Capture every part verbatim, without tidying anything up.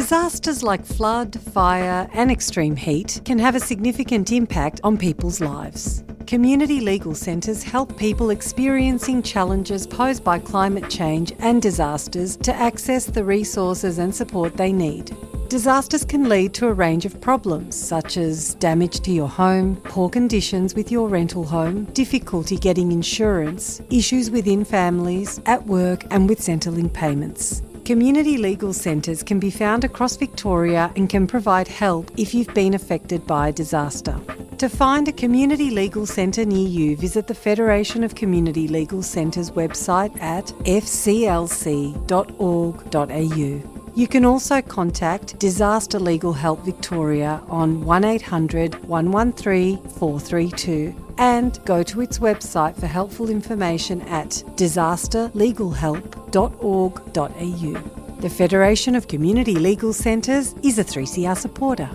Disasters like flood, fire and extreme heat can have a significant impact on people's lives. Community legal centres help people experiencing challenges posed by climate change and disasters to access the resources and support they need. Disasters can lead to a range of problems such as damage to your home, poor conditions with your rental home, difficulty getting insurance, issues within families, at work and with Centrelink payments. Community legal centres can be found across Victoria and can provide help if you've been affected by a disaster. To find a community legal centre near you, visit the Federation of Community Legal Centres website at f c l c dot org dot a u. You can also contact Disaster Legal Help Victoria on one eight hundred, one one three, four three two and go to its website for helpful information at disaster legal help dot org dot a u. The Federation of Community Legal Centres is a three C R supporter.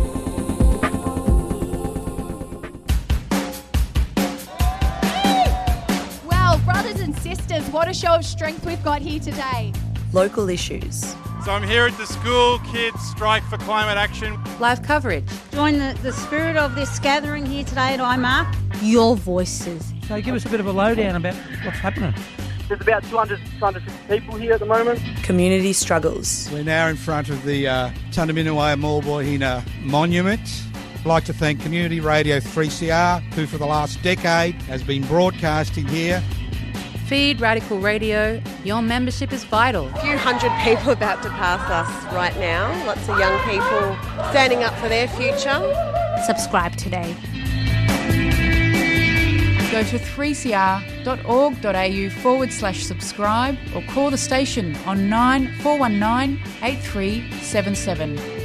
Well, brothers and sisters, what a show of strength we've got here today. Local issues. So I'm here at the school kids strike for climate action. Live coverage. Join the, the spirit of this gathering here today at I M A P. Your voices. So give us a bit of a lowdown about what's happening. There's about two hundred, two hundred fifty people here at the moment. Community struggles. We're now in front of the uh, Tundaminawaya Maulboyheenner Monument. I'd like to thank Community Radio three C R, who for the last decade has been broadcasting here. Feed Radical Radio. Your membership is vital. A few hundred people about to pass us right now. Lots of young people standing up for their future. Subscribe today. Go to three c r dot org dot a u forward slash subscribe or call the station on nine four one nine, eight three seven seven.